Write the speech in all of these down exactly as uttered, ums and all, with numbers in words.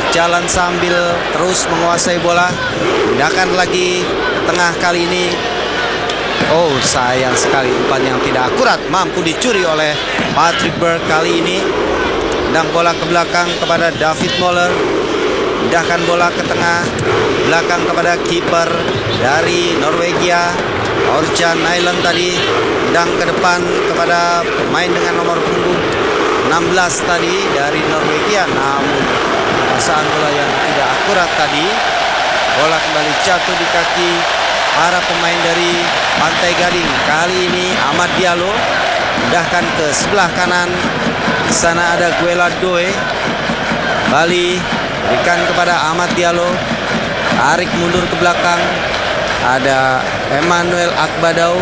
berjalan sambil terus menguasai bola. Pindahkan lagi tengah kali ini. Oh, sayang sekali umpan yang tidak akurat mampu dicuri oleh Patrick Berg kali ini. Tendang bola ke belakang kepada David Moller. Pindahkan bola ke tengah, belakang kepada kiper dari Norwegia, Orjan Nyland tadi. Tendang ke depan kepada pemain dengan nomor punggung enam belas tadi dari Norwegia. Namun pasaan bola yang tidak akurat tadi. Bola kembali jatuh di kaki para pemain dari Pantai Gading. Kali ini Amad Diallo pindahkan ke sebelah kanan. Di sana ada Guela Doe. Bali berikan kepada Amad Diallo. Tarik mundur ke belakang. Ada Emmanuel Akbadau.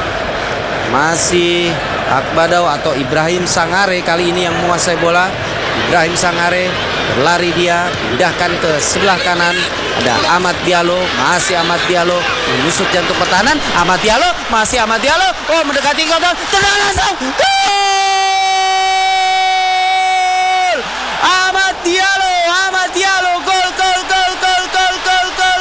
Masih Akbadau atau Ibrahim Sangare kali ini yang menguasai bola. Ibrahim Sangare berlari dia, pindahkan ke sebelah kanan. Ada Amad Diallo, masih Amad Diallo menusuk jantung pertahanan. Amad Diallo, masih Amad Diallo. Oh, mendekati gol, tendangan langsung. Gol! Amad Diallo, Amad Diallo, gol, gol, gol, gol, gol, gol, gol,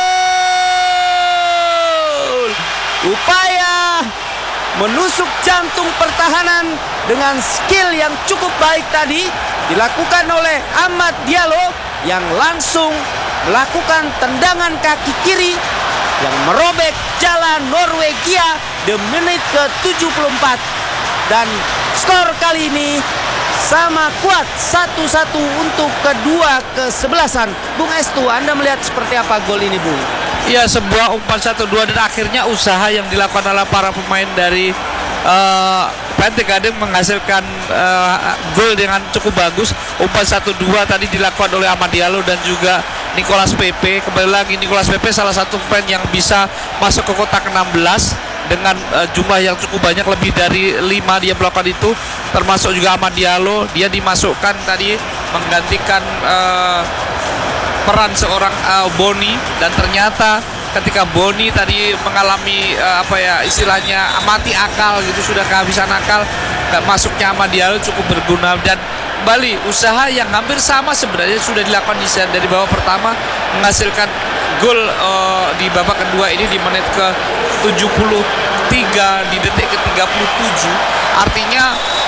gol. Upaya menusuk jantung pertahanan dengan skill yang cukup baik tadi dilakukan oleh Amad Diallo yang langsung melakukan tendangan kaki kiri yang merobek jalan Norwegia di menit ke tujuh puluh empat. Dan skor kali ini sama kuat satu satu untuk kedua kesebelasan. Bung Estu, Anda melihat seperti apa gol ini, Bung? Ya, sebuah umpan satu dua dan akhirnya usaha yang dilakukan oleh para pemain dari uh, Pantai Gading menghasilkan uh, gol dengan cukup bagus. Umpan satu dua tadi dilakukan oleh Amad Diallo dan juga Nicolas Pepe. Kembali lagi Nicolas Pepe salah satu pemain yang bisa masuk ke kotak enam belas dengan uh, jumlah yang cukup banyak, lebih dari lima dia melakukan itu, termasuk juga Amad Diallo. Dia dimasukkan tadi menggantikan uh, peran seorang uh, Boni, dan ternyata ketika Boni tadi mengalami uh, apa ya istilahnya mati akal gitu, sudah kehabisan akal, masuknya Amad Diallo cukup berguna. Dan Bali usaha yang hampir sama sebenarnya sudah dilakukan di dari babak pertama, menghasilkan gol uh, di babak kedua ini di menit ke tujuh puluh tiga di detik ke tiga puluh tujuh. Artinya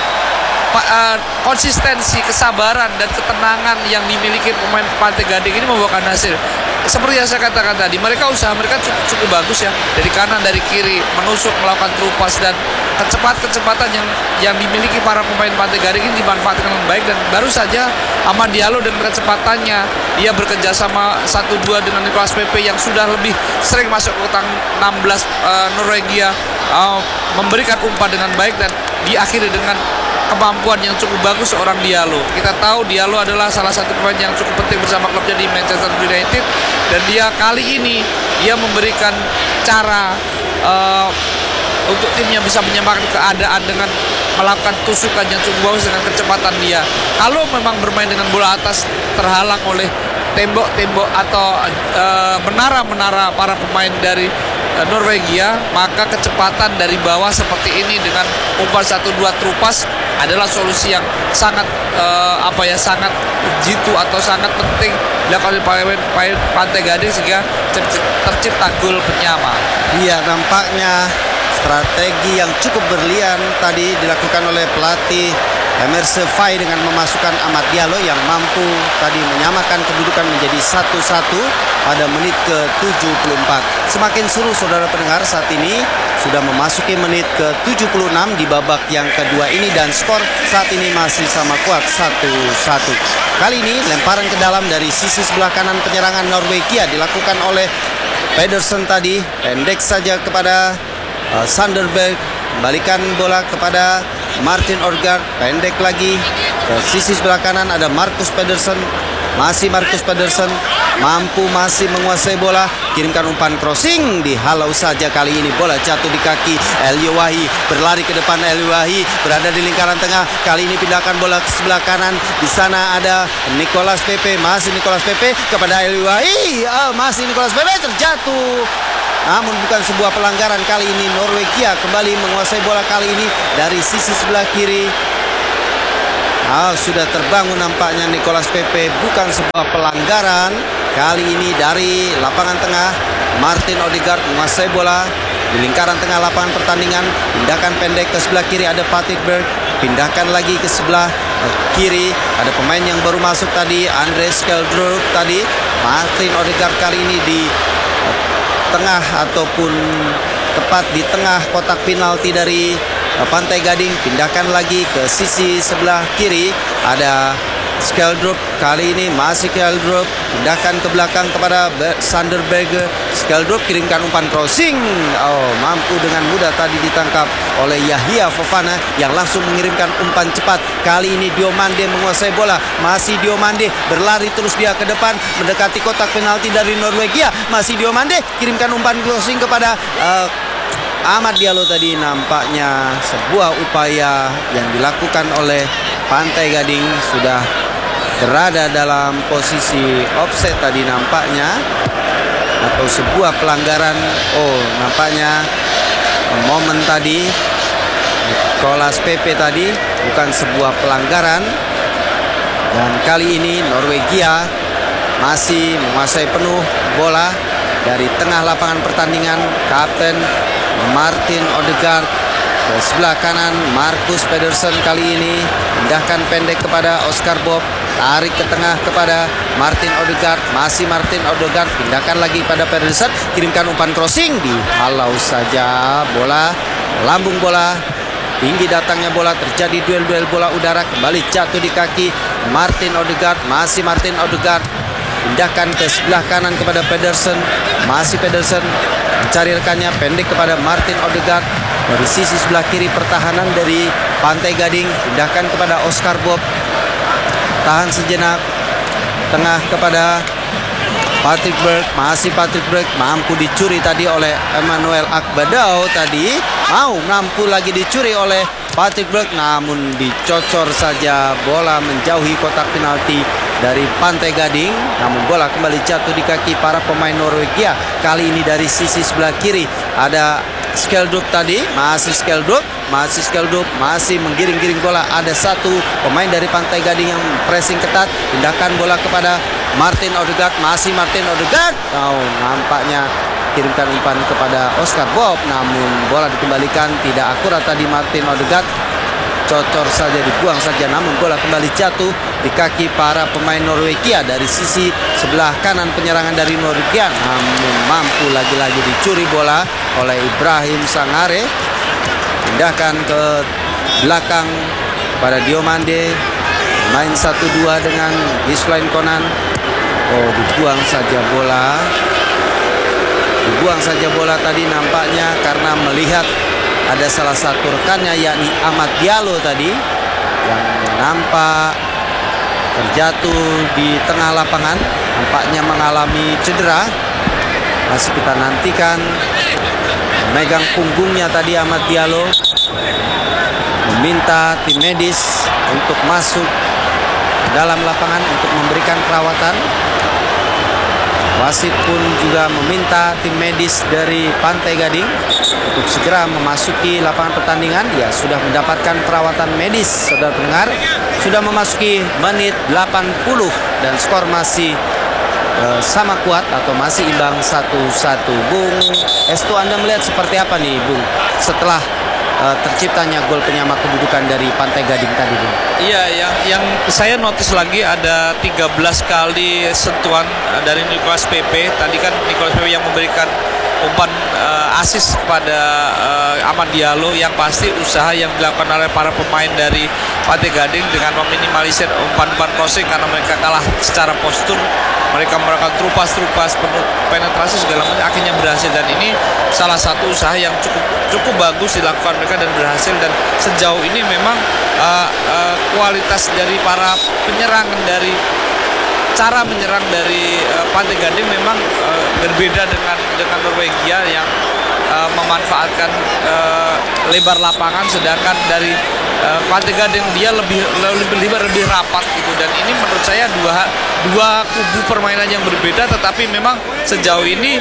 Uh, konsistensi, kesabaran dan ketenangan yang dimiliki pemain Pantai Gading ini membuahkan hasil. Seperti yang saya katakan tadi, mereka usaha mereka cukup, cukup bagus ya, dari kanan dari kiri menusuk, melakukan terupas, dan kecepatan-kecepatan yang yang dimiliki para pemain Pantai Gading ini dimanfaatkan dengan baik. Dan baru saja Amad Diallo dan kecepatannya dia bekerja sama satu dua dengan Nicolas Pepe yang sudah lebih sering masuk ke kotak enam belas uh, Norwegia, uh, memberikan umpan dengan baik dan diakhiri dengan kemampuan yang cukup bagus seorang Diallo. Kita tahu Diallo adalah salah satu pemain yang cukup penting bersama klubnya di Manchester United, dan dia kali ini dia memberikan cara uh, untuk timnya bisa menyamakan keadaan dengan melakukan tusukan yang cukup bagus dengan kecepatan dia. Kalau memang bermain dengan bola atas terhalang oleh tembok-tembok atau uh, menara-menara para pemain dari Norwegia, maka kecepatan dari bawah seperti ini dengan umpan satu dua terupas adalah solusi yang sangat uh, apa ya sangat jitu atau sangat penting dilakukan oleh Pantai Gading sehingga tercipta gol penyama. Iya, nampaknya strategi yang cukup berlian tadi dilakukan oleh pelatih Emerse Faye dengan memasukkan Amad Diallo yang mampu tadi menyamakan kedudukan menjadi satu satu pada menit ke tujuh puluh empat. Semakin seru saudara pendengar, saat ini sudah memasuki menit ke tujuh puluh enam di babak yang kedua ini, dan skor saat ini masih sama kuat satu satu. Kali ini lemparan ke dalam dari sisi sebelah kanan penyerangan Norwegia dilakukan oleh Pedersen tadi, pendek saja kepada uh, Sanderberg, balikan bola kepada Martin Orgaard, pendek lagi ke sisi sebelah kanan ada Marcus Pedersen. Masih Marcus Pedersen mampu masih menguasai bola, kirimkan umpan crossing, dihalau saja kali ini, bola jatuh di kaki Elyowahi, berlari ke depan Elyowahi, berada di lingkaran tengah, kali ini pindahkan bola ke sebelah kanan, di sana ada Nicolas Pepe, masih Nicolas Pepe kepada Elyowahi, oh, masih Nicolas Pepe terjatuh. Namun bukan sebuah pelanggaran, kali ini Norwegia kembali menguasai bola kali ini dari sisi sebelah kiri. Ah, sudah terbangun nampaknya Nicolas Pepe, bukan sebuah pelanggaran. Kali ini dari lapangan tengah, Martin Odegaard menguasai bola di lingkaran tengah lapangan pertandingan. Pindahkan pendek ke sebelah kiri, ada Patrick Berg. Pindahkan lagi ke sebelah kiri, ada pemain yang baru masuk tadi, Andre Skeldrup tadi. Martin Odegaard kali ini di tengah ataupun tepat di tengah kotak penalti dari Pantai Gading. Pindahkan lagi ke sisi sebelah kiri, ada Skeldrup. Kali ini masih Skeldrup. Pindahkan ke belakang kepada Sander Berge. Skeldrup kirimkan umpan crossing. Oh, mampu dengan mudah tadi ditangkap oleh Yahya Fofana yang langsung mengirimkan umpan cepat. Kali ini Diomande menguasai bola. Masih Diomande berlari terus dia ke depan mendekati kotak penalti dari Norwegia. Masih Diomande kirimkan umpan crossing kepada uh, Amad Diallo tadi. Nampaknya sebuah upaya yang dilakukan oleh Pantai Gading sudah berada dalam posisi offset tadi nampaknya, atau sebuah pelanggaran. Oh, nampaknya momen tadi Nicolas Pepe tadi bukan sebuah pelanggaran. Dan kali ini Norwegia masih menguasai penuh bola dari tengah lapangan pertandingan. Kapten Martin Odegaard ke sebelah kanan, Marcus Pedersen kali ini pindahkan pendek kepada Oscar Bob, tarik ke tengah kepada Martin Odegaard, masih Martin Odegaard, pindahkan lagi pada Pedersen, kirimkan umpan crossing, dihalau saja bola, lambung bola, tinggi datangnya bola, terjadi duel-duel bola udara, kembali jatuh di kaki Martin Odegaard, masih Martin Odegaard, pindahkan ke sebelah kanan kepada Pedersen, masih Pedersen mencari rekannya, pendek kepada Martin Odegaard. Dari sisi sebelah kiri pertahanan dari Pantai Gading, pindahkan kepada Oscar Bob, tahan sejenak, tengah kepada Patrick Berg, masih Patrick Berg, mampu dicuri tadi oleh Emmanuel Akbadao tadi, mau mampu lagi dicuri oleh Patrick Berg, namun dicocor saja bola menjauhi kotak penalti dari Pantai Gading. Namun bola kembali jatuh di kaki para pemain Norwegia. Kali ini dari sisi sebelah kiri ada Skeldrup tadi, masih Skeldrup, masih Skeldrup, masih menggiring-giring bola. Ada satu pemain dari Pantai Gading yang pressing ketat, pindahkan bola kepada Martin Odegaard, masih Martin Odegaard. Oh, nampaknya kirimkan umpan kepada Oscar Bob, namun bola dikembalikan, tidak akurat tadi Martin Odegaard, cocor saja, dibuang saja, namun bola kembali jatuh di kaki para pemain Norwegia dari sisi sebelah kanan penyerangan dari Norwegia, namun mampu lagi-lagi dicuri bola oleh Ibrahim Sangare. Pindahkan ke belakang pada Diomande, main satu dua dengan Gislain Konan. Oh, dibuang saja bola, dibuang saja bola tadi nampaknya karena melihat ada salah satu rekannya yakni Amad Diallo tadi yang nampak terjatuh di tengah lapangan, nampaknya mengalami cedera. Masih kita nantikan, memegang punggungnya tadi Amad Diallo, meminta tim medis untuk masuk dalam lapangan untuk memberikan perawatan. Wasit pun juga meminta tim medis dari Pantai Gading untuk segera memasuki lapangan pertandingan. Ya, sudah mendapatkan perawatan medis, saudara pendengar. Sudah memasuki menit delapan puluh dan skor masih uh, sama kuat atau masih imbang satu satu. Bung Estu, Anda melihat seperti apa nih, Bung, setelah uh, terciptanya gol penyamak kedudukan dari Pantai Gading tadi, Bung? Iya, yang yang saya notice lagi ada tiga belas kali sentuhan dari Nicolas Pepe. Tadi kan Nicolas Pepe yang memberikan umpan uh, assist kepada uh, Amad Diallo. Yang pasti usaha yang dilakukan oleh para pemain dari Pantai Gading dengan meminimalisir umpan-umpan crossing karena mereka kalah secara postur. Mereka melakukan terupas-terupas penetrasi segala macam, akhirnya berhasil, dan ini salah satu usaha yang cukup cukup bagus dilakukan mereka dan berhasil. Dan sejauh ini memang uh, uh, kualitas dari para penyerangan, dari cara menyerang dari uh, Pantai Gading memang uh, berbeda dengan dengan Norwegia yang uh, memanfaatkan uh, lebar lapangan, sedangkan dari uh, Pantai Gading dia lebih lebih lebih, lebih rapat gitu. Dan ini menurut saya dua dua kubu permainan yang berbeda, tetapi memang sejauh ini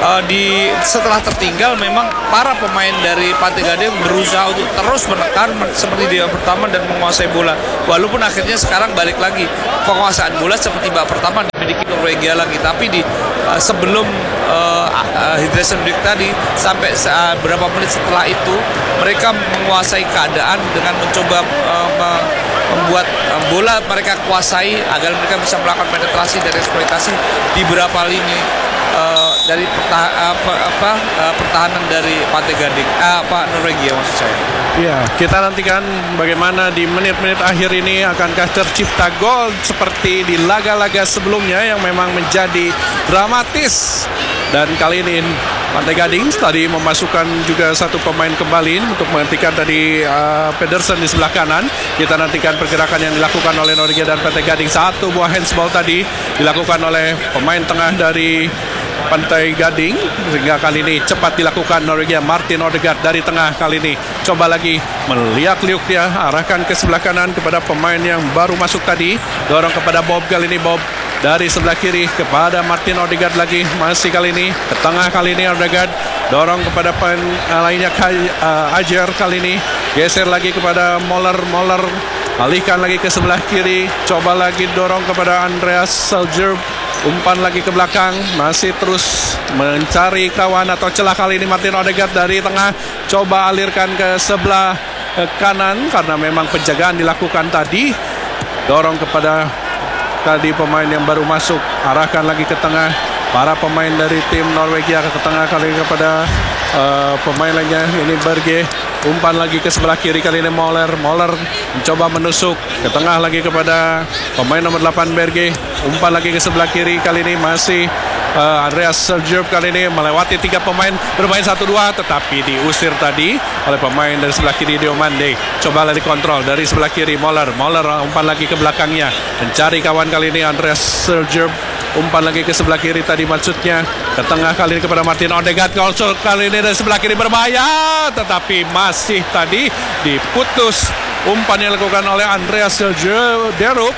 uh, di setelah tertinggal memang para pemain dari Pantai Gading berusaha untuk terus menekan seperti di babak pertama dan menguasai bola. Walaupun akhirnya sekarang balik lagi penguasaan bola seperti babak pertama dimiliki Norwegia lagi, tapi di uh, sebelum uh, uh, hydration break tadi sampai uh, berapa menit setelah itu mereka menguasai keadaan dengan mencoba uh, membuat uh, bola mereka kuasai agar mereka bisa melakukan penetrasi dan eksploitasi di beberapa lini uh, dari pertah apa, apa uh, pertahanan dari Pantai Gading, uh, apa Norwegia maksud saya. Ya, kita nantikan bagaimana di menit-menit akhir ini akankah tercipta gol seperti di laga-laga sebelumnya yang memang menjadi dramatis. Dan kali ini Pantai Gading tadi memasukkan juga satu pemain kembali untuk menghentikan tadi uh, Pedersen di sebelah kanan. Kita nantikan pergerakan yang dilakukan oleh Norwegia dan Pantai Gading. Satu buah handsball tadi dilakukan oleh pemain tengah dari Pantai Gading, sehingga kali ini cepat dilakukan Norwegia. Martin Odegaard dari tengah kali ini coba lagi meliak-liuk dia, arahkan ke sebelah kanan kepada pemain yang baru masuk tadi, dorong kepada Bob kali ini. Bob dari sebelah kiri kepada Martin Odegaard lagi, masih kali ini ke tengah kali ini Odegaard dorong kepada pemain uh, lainnya uh, Ajer kali ini, geser lagi kepada Moller. Moller alihkan lagi ke sebelah kiri, coba lagi dorong kepada Andreas Seljerb, umpan lagi ke belakang, masih terus mencari kawan atau celah. Kali ini Martin Odegaard dari tengah coba alirkan ke sebelah eh, kanan karena memang penjagaan dilakukan tadi, dorong kepada tadi pemain yang baru masuk, arahkan lagi ke tengah. Para pemain dari tim Norwegia ke tengah kali kepada uh, pemain lainnya, ini Berge, umpan lagi ke sebelah kiri kali ini Moller. Moller mencoba menusuk ke tengah lagi kepada pemain nomor delapan Berge, umpan lagi ke sebelah kiri kali ini masih uh, Andreas Seljerb kali ini melewati tiga pemain bermain satu dua, tetapi diusir tadi oleh pemain dari sebelah kiri Diomande. Coba lagi kontrol dari sebelah kiri Moller. Moller umpan lagi ke belakangnya mencari kawan kali ini Andreas Seljerb, umpan lagi ke sebelah kiri tadi maksudnya ke tengah kali ini kepada Martin Odegaard. Kalau kali ini dari sebelah kiri berbahaya, tetapi masih tadi diputus umpan yang dilakukan oleh Andreas Seljerb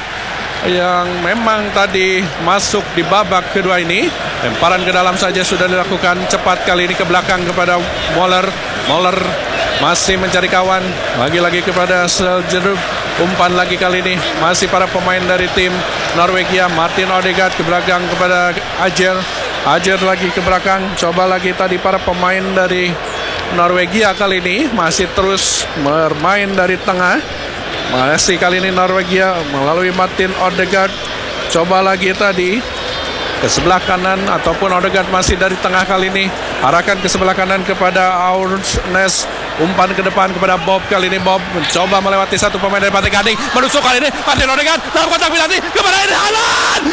yang memang tadi masuk di babak kedua ini. Lemparan ke dalam saja sudah dilakukan, cepat kali ini ke belakang kepada Moller. Moller masih mencari kawan, lagi-lagi kepada Seljerb, umpan lagi kali ini masih para pemain dari tim Norwegia. Martin Odegaard ke belakang kepada Ajer. Ajer lagi ke belakang, coba lagi tadi para pemain dari Norwegia kali ini masih terus bermain dari tengah. Masih kali ini Norwegia melalui Martin Odegaard, coba lagi tadi ke sebelah kanan ataupun Odegaard masih dari tengah kali ini, arahkan ke sebelah kanan kepada Aursnes, umpan ke depan kepada Bob kali ini. Bob mencoba melewati satu pemain dari Pantai Gading, menusuk kali ini Martin Odegaard dalam kotak penalti kepada Erling Haaland.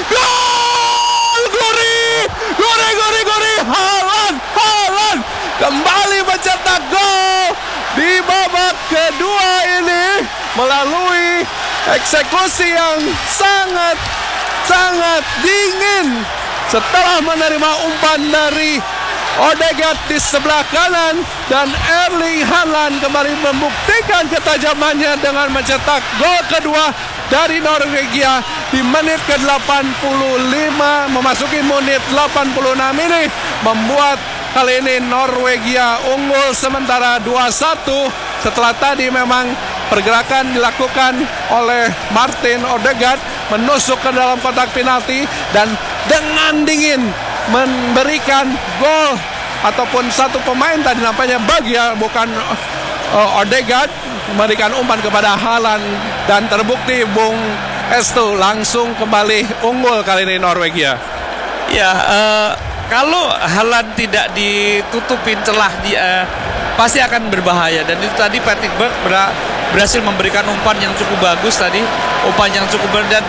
Gol! Glory! Glory, glory, glory! Haaland! Haaland kembali mencetak gol di babak kedua ini melalui eksekusi yang sangat sangat dingin setelah menerima umpan dari Odegaard di sebelah kanan, dan Erling Haaland kembali membuktikan ketajamannya dengan mencetak gol kedua dari Norwegia di menit ke delapan puluh lima, memasuki menit delapan puluh enam ini, membuat kali ini Norwegia unggul sementara dua satu setelah tadi memang pergerakan dilakukan oleh Martin Odegaard menusuk ke dalam kotak penalti dan dengan dingin memberikan gol ataupun satu pemain tadi nampaknya Bagia bukan uh, Odegaard, memberikan umpan kepada Haaland dan terbukti Bung Estu langsung kembali unggul kali ini Norwegia. Ya, uh, kalau Haaland tidak ditutupin celah dia uh, pasti akan berbahaya, dan itu tadi Patrick Berg ber- berhasil memberikan umpan yang cukup bagus tadi, umpan yang cukup ber- dan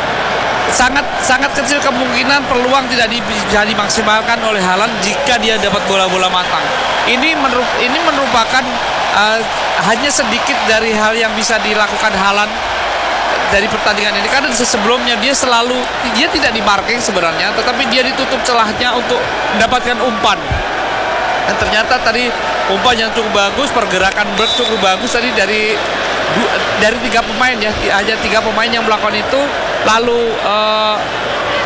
sangat sangat kecil kemungkinan peluang tidak di, bisa dimaksimalkan oleh Haaland jika dia dapat bola-bola matang. Ini merup, ini merupakan uh, hanya sedikit dari hal yang bisa dilakukan Haaland dari pertandingan ini, karena sebelumnya dia selalu dia tidak dimarking sebenarnya, tetapi dia ditutup celahnya untuk mendapatkan umpan. Dan ternyata tadi umpan yang cukup bagus, pergerakan Berg cukup bagus tadi dari dari tiga pemain ya, hanya tiga pemain yang melakukan itu. Lalu uh,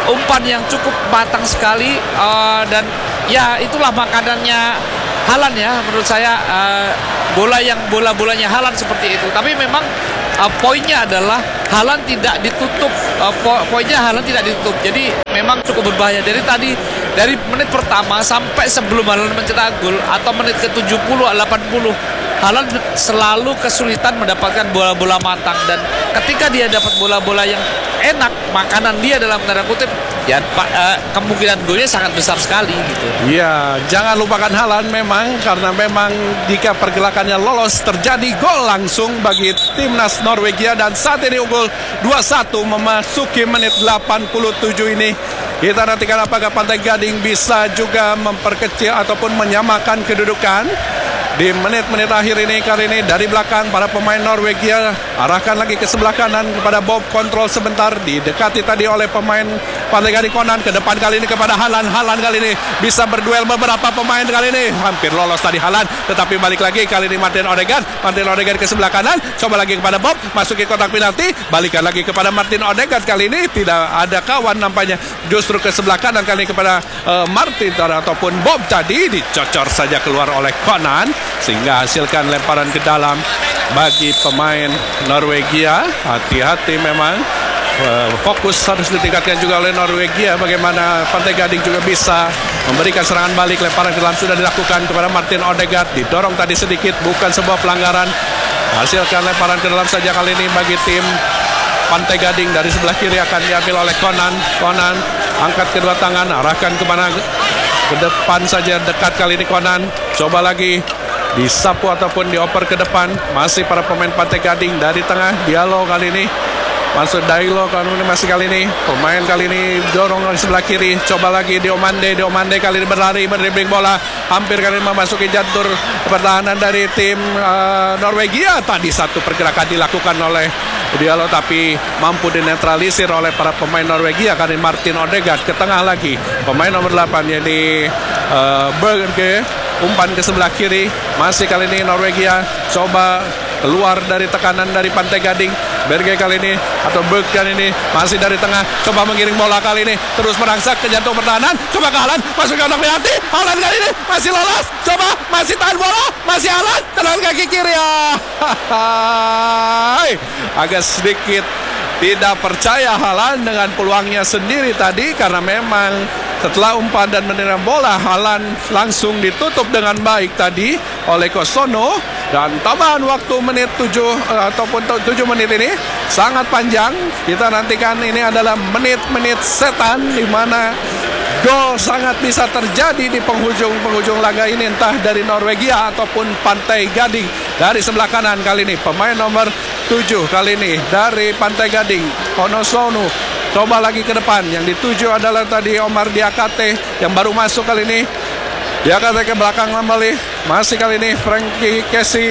umpan yang cukup matang sekali, uh, dan ya itulah makanannya Haaland ya menurut saya, uh, bola yang bola-bolanya Haaland seperti itu. Tapi memang uh, poinnya adalah Haaland tidak ditutup, uh, po poinnya Haaland tidak ditutup. Jadi memang cukup berbahaya dari tadi, dari menit pertama sampai sebelum Haaland mencetak gol atau menit ke tujuh puluh delapan puluh, Haaland selalu kesulitan mendapatkan bola-bola matang, dan ketika dia dapat bola-bola yang enak, makanan dia dalam tanda kutip, ya uh, kemungkinan golnya sangat besar sekali gitu. Iya, jangan lupakan Haaland memang, karena memang jika pergelakannya lolos terjadi gol langsung bagi timnas Norwegia, dan saat ini unggul dua satu memasuki menit delapan puluh tujuh ini. Kita nantikan apakah Pantai Gading bisa juga memperkecil ataupun menyamakan kedudukan di menit-menit akhir ini. Kali ini dari belakang para pemain Norwegia arahkan lagi ke sebelah kanan kepada Bob, kontrol sebentar, didekati tadi oleh pemain Pantai Gading Conan, ke depan kali ini kepada Haaland. Haaland kali ini bisa berduel beberapa pemain, kali ini hampir lolos tadi Haaland, tetapi balik lagi kali ini Martin Odegaard. Martin Odegaard ke sebelah kanan, coba lagi kepada Bob, masuki kotak penalti, balikan lagi kepada Martin Odegaard. Kali ini tidak ada kawan nampaknya, justru ke sebelah kanan kali ini kepada uh, Martin ataupun Bob, tadi dicocor saja keluar oleh Conan sehingga hasilkan lemparan ke dalam bagi pemain Norwegia. Hati-hati memang, uh, fokus harus ditingkatkan juga oleh Norwegia, bagaimana Pantai Gading juga bisa memberikan serangan balik. Lemparan ke dalam sudah dilakukan kepada Martin Odegaard, didorong tadi sedikit, bukan sebuah pelanggaran. Hasilkan lemparan ke dalam saja kali ini bagi tim Pantai Gading. Dari sebelah kiri akan diambil oleh Conan. Conan angkat kedua tangan, arahkan kemana? Ke depan saja, dekat kali ini Conan. Coba lagi disapu ataupun dioper ke depan. Masih para pemain Pantai Gading dari tengah. Dialog kali ini masuk Dailo kali ini, masih kali ini pemain kali ini dorong dari sebelah kiri. Coba lagi Diomande. Diomande kali ini berlari, mendribbling bola, hampir kali ini memasuki jantur pertahanan dari tim uh, Norwegia. Tadi satu pergerakan dilakukan oleh Diallo tapi mampu dinetralisir oleh para pemain Norwegia. Kali ini Martin Odegaard ke tengah lagi, pemain nomor delapan yakni uh, Berge, umpan ke sebelah kiri. Masih kali ini Norwegia coba keluar dari tekanan dari Pantai Gading. Berge kali ini atau Berg kali ini masih dari tengah, coba mengiring bola kali ini, terus merangsak ke jantung pertahanan, coba ke Haaland, masuk ke kotak penalti. Haaland kali ini masih lolos, coba masih tahan bola, masih Haaland, tendangan kaki kiri ya. Agak sedikit tidak percaya Haaland dengan peluangnya sendiri tadi, karena memang setelah umpan dan menerima bola, Haaland langsung ditutup dengan baik tadi oleh Kosono. Dan tambahan waktu menit tujuh uh, ataupun tujuh menit ini sangat panjang. Kita nantikan ini adalah menit-menit setan, di mana gol sangat bisa terjadi di penghujung-penghujung laga ini, entah dari Norwegia ataupun Pantai Gading. Dari sebelah kanan kali ini pemain nomor tujuh kali ini dari Pantai Gading, Konosonu. Coba lagi ke depan, yang dituju adalah tadi Omar Diakate yang baru masuk kali ini. Diakate ke belakang kembali, masih kali ini Frankie Kessie,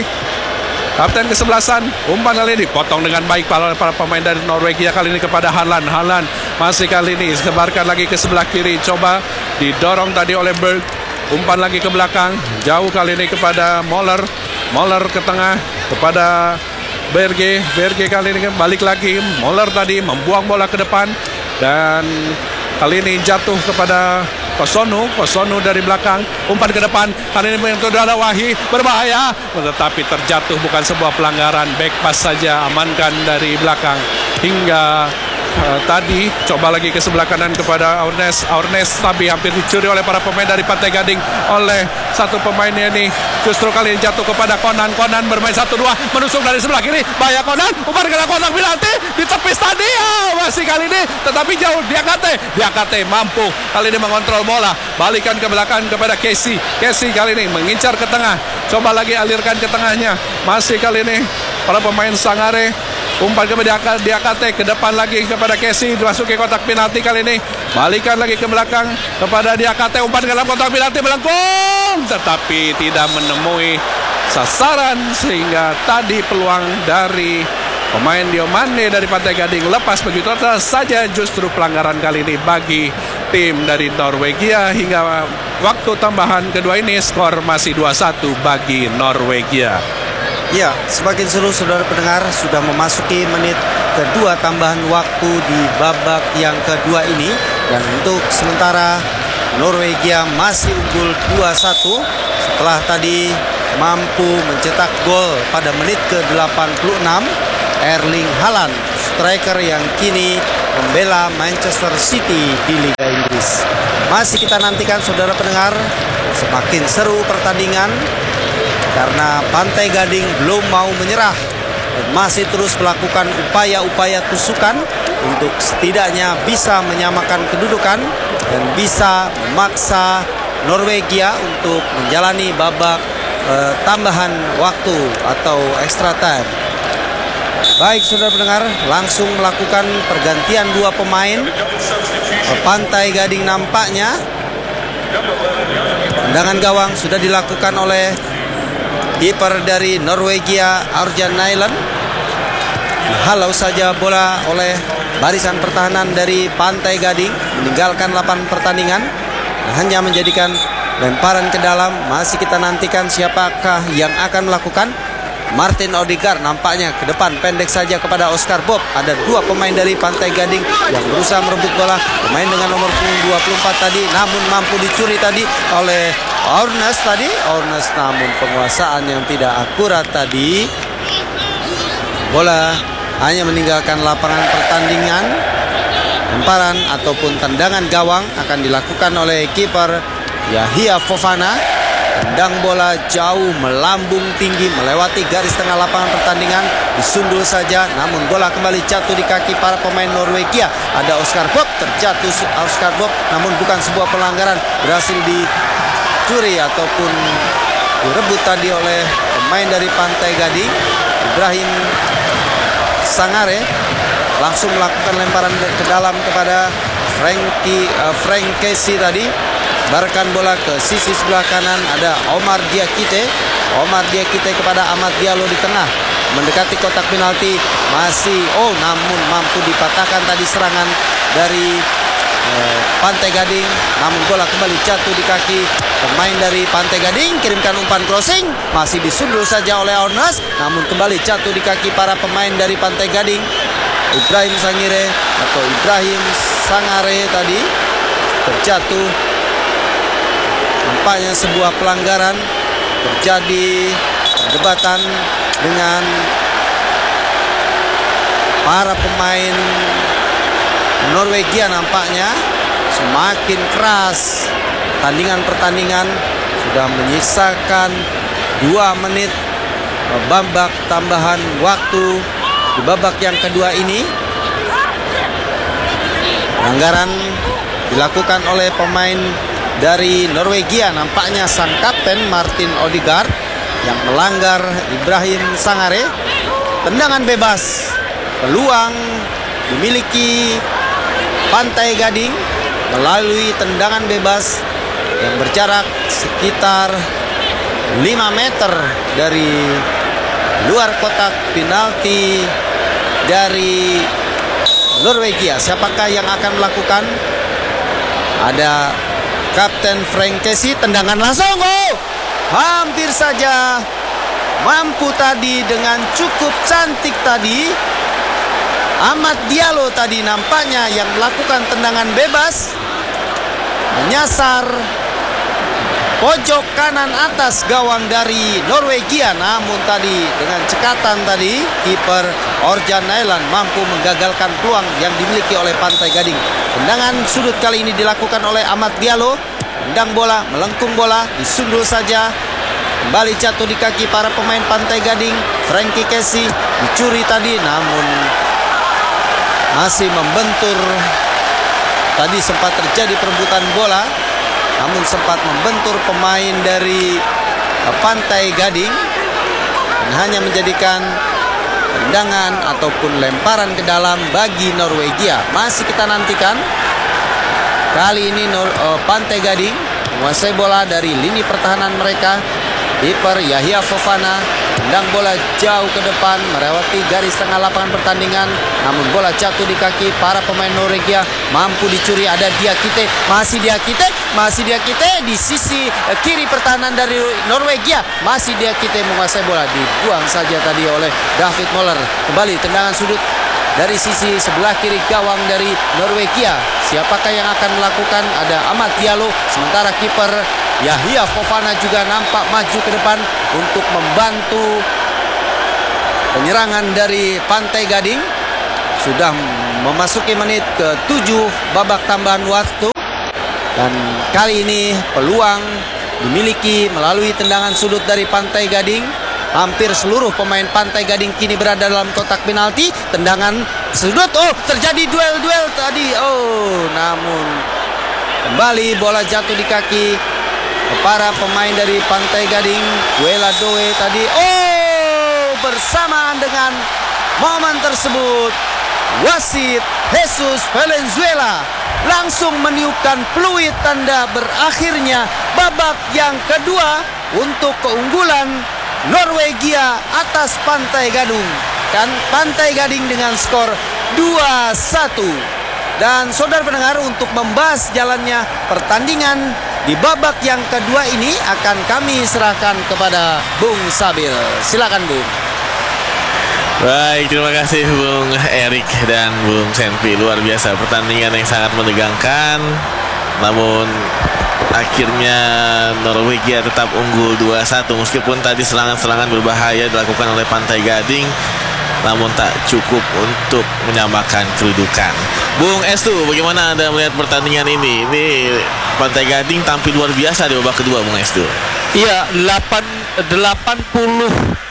kapten kesebelasan. Umpan kali ini dipotong dengan baik oleh para pemain dari Norwegia kali ini kepada Haaland. Haaland masih kali ini sebarkan lagi ke sebelah kiri, coba didorong tadi oleh Berg. Umpan lagi ke belakang, jauh kali ini kepada Moller. Moller ke tengah kepada Berge. Berge kali ini balik lagi. Moller tadi membuang bola ke depan, dan kali ini jatuh kepada Kosono. Kosono dari belakang, umpan ke depan, kali ini menyentuh dada Wahi, berbahaya, tetapi terjatuh, bukan sebuah pelanggaran. Back pass saja, amankan dari belakang. Hingga uh, tadi coba lagi ke sebelah kanan kepada Aurnes. Aurnes tapi hampir dicuri oleh para pemain dari Pantai Gading oleh satu pemainnya ini. Justru kali ini jatuh kepada Conan. Conan bermain satu dua, menusuk dari sebelah kiri, bahaya Conan, umpan ke kotak penalti, ditepis tadi, oh, masih kali ini tetapi jauh. Diakate, Diakate mampu kali ini mengontrol bola, balikan ke belakang kepada Kessie. Kessie kali ini mengincar ke tengah, coba lagi alirkan ke tengahnya, masih kali ini para pemain Sangare. Umpan kepada Diakate, ke depan lagi kepada Kessie, dimasuki kotak penalti kali ini. Balikan lagi ke belakang kepada Diakate, umpan ke dalam kotak penalti, melengkung, tetapi tidak menemui sasaran, sehingga tadi peluang dari pemain Diomande dari Pantai Gading lepas begitu saja. Justru pelanggaran kali ini bagi tim dari Norwegia. Hingga waktu tambahan kedua ini skor masih dua satu bagi Norwegia. Ya, sebagian seluruh saudara pendengar sudah memasuki menit kedua tambahan waktu di babak yang kedua ini. Dan untuk sementara Norwegia masih unggul dua satu setelah tadi mampu mencetak gol pada menit ke delapan puluh enam. Erling Haaland, striker yang kini membela Manchester City di Liga Inggris. Masih kita nantikan saudara pendengar, semakin seru pertandingan karena Pantai Gading belum mau menyerah dan masih terus melakukan upaya-upaya tusukan untuk setidaknya bisa menyamakan kedudukan dan bisa memaksa Norwegia untuk menjalani babak eh, tambahan waktu atau extra time. Baik saudara pendengar, langsung melakukan pergantian dua pemain. Pantai Gading nampaknya tendangan gawang sudah dilakukan oleh kiper dari Norwegia, Ørjan Nyland. Halau saja bola oleh barisan pertahanan dari Pantai Gading, meninggalkan lapangan pertandingan, hanya menjadikan lemparan ke dalam. Masih kita nantikan siapakah yang akan melakukan. Martin Odegaard nampaknya ke depan, pendek saja kepada Oscar Bob. Ada dua pemain dari Pantai Gading yang berusaha merebut bola. Pemain dengan nomor punggung dua puluh empat tadi, namun mampu dicuri tadi oleh Ornes tadi. Ornes namun penguasaan yang tidak akurat tadi. Bola hanya meninggalkan lapangan pertandingan. Lemparan ataupun tendangan gawang akan dilakukan oleh kiper Yahya Fofana. Tendang bola jauh melambung tinggi melewati garis tengah lapangan pertandingan, disundul saja, namun bola kembali jatuh di kaki para pemain Norwegia. Ada Oscar Bob, terjatuh Oscar Bob, namun bukan sebuah pelanggaran, berhasil dicuri ataupun direbut tadi oleh pemain dari Pantai Gading. Ibrahim Sangare langsung melakukan lemparan ke dalam kepada Frankie uh, Frank Casey tadi. Barkan bola ke sisi sebelah kanan, ada Omar Diakite. Omar Diakite kepada Amad Diallo di tengah, mendekati kotak penalti. Masih, oh namun mampu dipatahkan tadi serangan dari eh, Pantai Gading. Namun bola kembali jatuh di kaki pemain dari Pantai Gading. Kirimkan umpan crossing, masih disundul saja oleh Ornas, namun kembali jatuh di kaki para pemain dari Pantai Gading. Ibrahim Sangire atau Ibrahim Sangare tadi terjatuh. Nampaknya sebuah pelanggaran, terjadi perdebatan dengan para pemain Norwegia. Nampaknya semakin keras tandingan pertandingan, sudah menyisakan dua menit babak tambahan waktu di babak yang kedua ini. Pelanggaran dilakukan oleh pemain dari Norwegia, nampaknya sang kapten Martin Odegaard yang melanggar Ibrahim Sangare. Tendangan bebas, peluang dimiliki Pantai Gading melalui tendangan bebas yang berjarak sekitar lima meter dari luar kotak penalti dari Norwegia. Siapakah yang akan melakukan? Ada Kapten Frank Casey, tendangan langsung, oh, hampir saja mampu tadi dengan cukup cantik tadi. Amad Diallo tadi nampaknya yang melakukan tendangan bebas, menyasar pojok kanan atas gawang dari Norwegia. Namun tadi dengan cekatan tadi kiper Ørjan Nyland mampu menggagalkan peluang yang dimiliki oleh Pantai Gading. Tendangan sudut kali ini dilakukan oleh Amad Diallo. Tendang bola, melengkung bola, disundul saja, kembali jatuh di kaki para pemain Pantai Gading. Frankie Casey dicuri tadi, namun masih membentur. Tadi sempat terjadi perebutan bola, namun sempat membentur pemain dari Pantai Gading dan hanya menjadikan tendangan ataupun lemparan ke dalam bagi Norwegia. Masih kita nantikan. Kali ini Nor uh, Pantai Gading menguasai bola dari lini pertahanan mereka. Kiper Yahya Fofana tendang bola jauh ke depan melewati garis tengah lapangan pertandingan, namun bola jatuh di kaki para pemain Norwegia. Mampu dicuri, ada Diakite, masih Diakite, masih Diakite di sisi uh, kiri pertahanan dari Norwegia. Masih Diakite menguasai bola, dibuang saja tadi oleh David Moller. Kembali tendangan sudut dari sisi sebelah kiri gawang dari Norwegia. Siapakah yang akan melakukan? Ada Amad Diallo, sementara kiper Yahya Fofana juga nampak maju ke depan untuk membantu penyerangan dari Pantai Gading. Sudah memasuki menit ke tujuh babak tambahan waktu, dan kali ini peluang dimiliki melalui tendangan sudut dari Pantai Gading. Hampir seluruh pemain Pantai Gading kini berada dalam kotak penalti. Tendangan sudut, oh terjadi duel-duel tadi. Oh, namun kembali bola jatuh di kaki para pemain dari Pantai Gading. Wela Doe tadi, oh bersamaan dengan momen tersebut wasit Jesus Valenzuela langsung meniupkan peluit tanda berakhirnya babak yang kedua untuk keunggulan Norwegia atas Pantai Gading. Kan Pantai Gading dengan skor dua satu. Dan saudara pendengar, untuk membahas jalannya pertandingan di babak yang kedua ini akan kami serahkan kepada Bung Sabil. Silakan Bung. Baik, terima kasih Bung Erik dan Bung Senpi. Luar biasa, pertandingan yang sangat menegangkan. Namun akhirnya Norwegia tetap unggul dua satu. Meskipun tadi serangan-serangan berbahaya dilakukan oleh Pantai Gading, namun tak cukup untuk menyamakan kedudukan. Bung Estu, bagaimana Anda melihat pertandingan ini? Ini Pantai Gading tampil luar biasa di babak kedua, Bung Estu. Iya, delapan puluh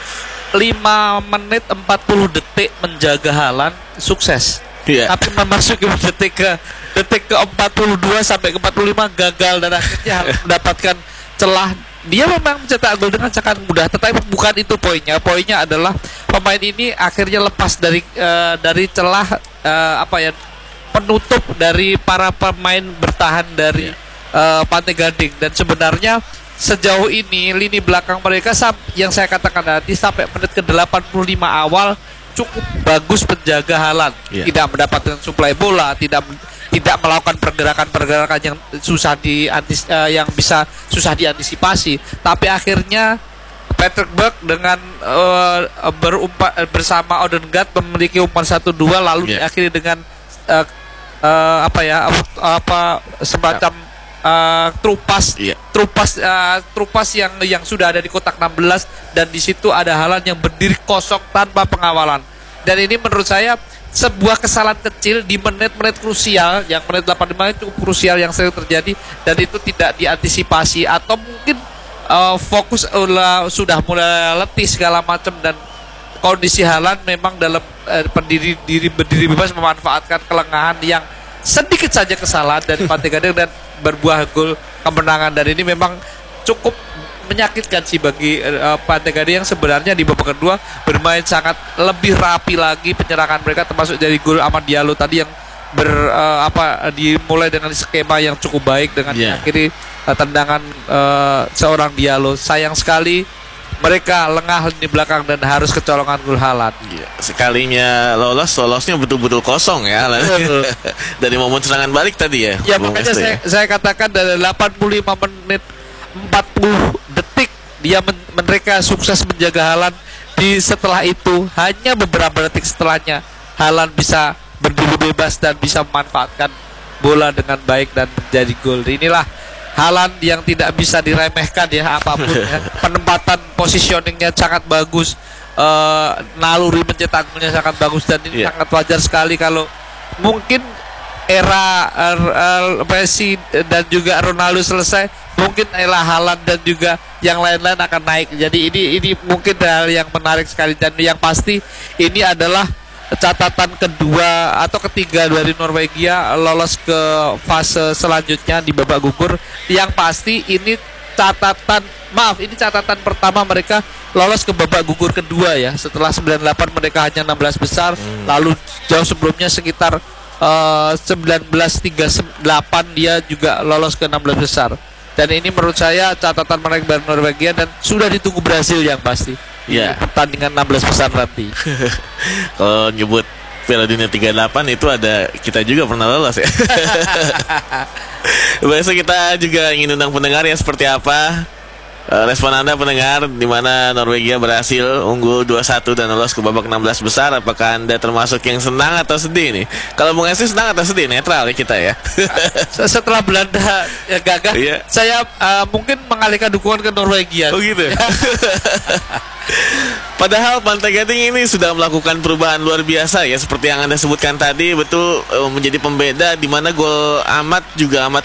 lima menit empat puluh detik menjaga Haaland, sukses. Iya. Tapi memasuki detik ke detik ke empat puluh dua sampai ke empat puluh lima gagal, dan akhirnya mendapatkan celah. Dia memang mencetak gol dengan sangat mudah, tetapi bukan itu poinnya. Poinnya adalah pemain ini akhirnya lepas dari uh, dari celah uh, apa ya penutup dari para pemain bertahan dari uh, Pantai Gading. Dan sebenarnya sejauh ini lini belakang mereka yang saya katakan tadi sampai menit ke delapan puluh lima awal cukup bagus menjaga Haaland. Yeah. Tidak mendapatkan suplai bola, tidak tidak melakukan pergerakan-pergerakan yang susah di uh, yang bisa susah diantisipasi. Tapi akhirnya Patrick Berg dengan uh, berumpa, bersama Odegaard memiliki umpan satu dua, lalu yeah. diakhiri dengan uh, uh, apa ya apa semacam uh, trupas yeah. trupas uh, trupas yang yang sudah ada di kotak enam belas, dan di situ ada Haaland yang berdiri kosong tanpa pengawalan. Dan ini menurut saya sebuah kesalahan kecil di menit-menit krusial, yang menit delapan puluh lima itu cukup krusial yang sering terjadi, dan itu tidak diantisipasi, atau mungkin uh, fokus uh, sudah mulai letih segala macam, dan kondisi Haaland memang dalam uh, pendiri diri berdiri bebas memanfaatkan kelengahan yang sedikit saja kesalahan dari Pantai Gading dan berbuah gol kemenangan. Dan ini memang cukup menyakitkan sih bagi uh, Pantai Gading yang sebenarnya di babak kedua bermain sangat lebih rapi lagi penyerangan mereka, termasuk dari gol Amad Diallo tadi yang ber uh, apa dimulai dengan skema yang cukup baik dengan yeah. akhiri uh, tendangan uh, seorang Diallo. Sayang sekali mereka lengah di belakang dan harus kecolongan gol Haaland. Yeah. Sekalinya lolos, lolosnya betul-betul kosong ya. Dari momen serangan balik tadi ya. Ya makanya saya, ya. saya katakan dari delapan puluh lima menit empat puluh detik dia men mereka sukses menjaga Haaland. Di setelah itu hanya beberapa detik setelahnya Haaland bisa berdiri bebas dan bisa memanfaatkan bola dengan baik dan menjadi gol. Inilah Haaland yang tidak bisa diremehkan ya apapun ya. Penempatan positioningnya sangat bagus, uh, naluri mencetak golnya sangat bagus, dan ini yeah. sangat wajar sekali kalau mungkin era uh, Messi dan juga Ronaldo selesai, mungkin era Haaland dan juga yang lain-lain akan naik. Jadi ini ini mungkin hal yang menarik sekali, dan yang pasti ini adalah catatan kedua atau ketiga dari Norwegia lolos ke fase selanjutnya di babak gugur. Yang pasti ini catatan maaf ini catatan pertama mereka lolos ke babak gugur kedua ya. Setelah sembilan puluh delapan mereka hanya enam belas besar, hmm. lalu jauh sebelumnya sekitar Uh, seribu sembilan ratus tiga puluh delapan dia juga lolos ke enam belas besar. Dan ini menurut saya catatan mereka dari Norwegia, dan sudah ditunggu Brasil yang pasti yeah. pertandingan enam belas besar nanti. Kalau nyebut Piala Dunia tiga puluh delapan itu ada kita juga pernah lolos ya. Besok kita juga ingin undang pendengar ya, seperti apa Uh, respon Anda pendengar, di mana Norwegia berhasil unggul dua satu dan lolos ke babak enam belas besar. Apakah Anda termasuk yang senang atau sedih nih? Kalau Bung Esi senang atau sedih? Netral ya kita ya. Setelah Belanda ya gagah, Iya. saya uh, mungkin mengalihkan dukungan ke Norwegia. Oh gitu. Padahal Pantai Gading ini sudah melakukan perubahan luar biasa ya, seperti yang Anda sebutkan tadi, betul uh, menjadi pembeda di mana gol Ahmad juga amat